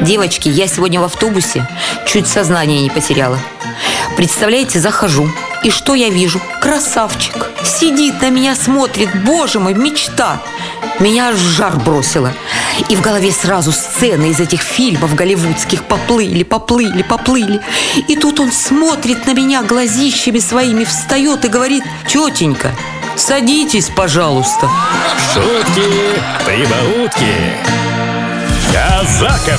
Девочки, я сегодня в автобусе чуть сознание не потеряла. Представляете, захожу, и что я вижу? Красавчик сидит на меня, смотрит. Боже мой, мечта. Меня аж в жар бросило. И в голове сразу сцены из этих фильмов голливудских. Поплыли. И тут он смотрит на меня глазищами своими, встает и говорит: тетенька, садитесь, пожалуйста. Шутки, прибаутки. Казаков.